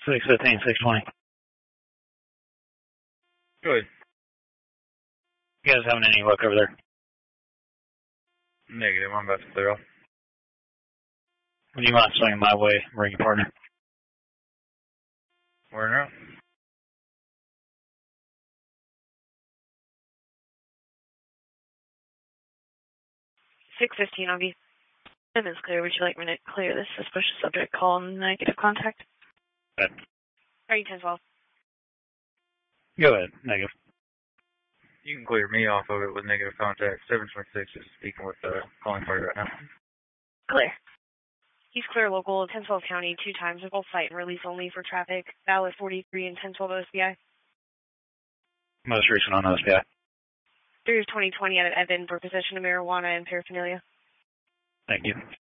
615, 620. Good. You guys having any luck over there? Negative. I'm about to clear off. Would you mind swinging my way, bring your partner? Where now? $615 on V7 is clear. Would you like me to clear this suspicious subject call and negative contact? Good. Are you 1012? Go ahead. Negative. You can clear me off of it with negative contact. 726 is speaking with the calling party right now. Clear. He's clear local, 1012 County, 2 times, both site and release only for traffic. Valid 43 and 1012 OSBI. Most recent on OSBI. Series 2020 out of Evan for possession of marijuana and paraphernalia. Thank you.